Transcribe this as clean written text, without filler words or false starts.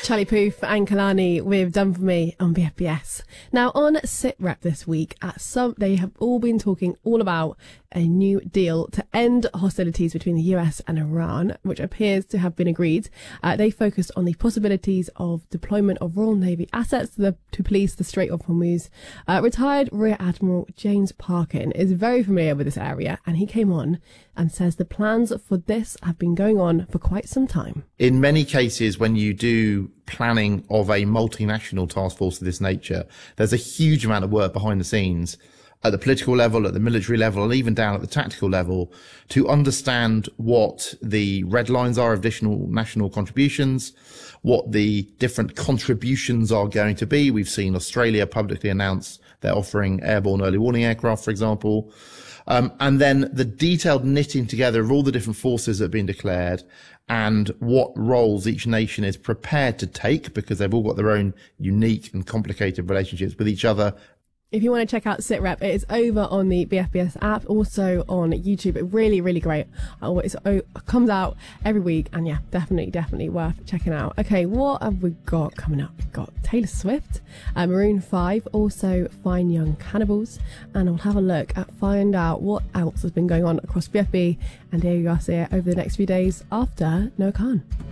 Charlie Puth and Kalani with Done For Me on BFBS. Now on SITREP this week, they have all been talking all about a new deal to end hostilities between the US and Iran, which appears to have been agreed. They focused on the possibilities of deployment of Royal Navy assets to police the Strait of Hormuz. Retired Rear Admiral James Parkin is very familiar with this area, and he came on and says the plans for this have been going on for quite some time. In many cases, when you do planning of a multinational task force of this nature, there's a huge amount of work behind the scenes at the political level, at the military level, and even down at the tactical level to understand what the red lines are of additional national contributions, what the different contributions are going to be. We've seen Australia publicly announce they're offering airborne early warning aircraft, for example. And then the detailed knitting together of all the different forces that have been declared and what roles each nation is prepared to take, because they've all got their own unique and complicated relationships with each other. If you want to check out SITREP, it is over on the BFBS app, also on YouTube. Really, really great. It comes out every week, and yeah, definitely worth checking out. Okay, what have we got coming up? We've got Taylor Swift, Maroon 5, also Fine Young Cannibals, and I'll have a look at find out what else has been going on across BFB and Diego Garcia over the next few days after Noah Khan.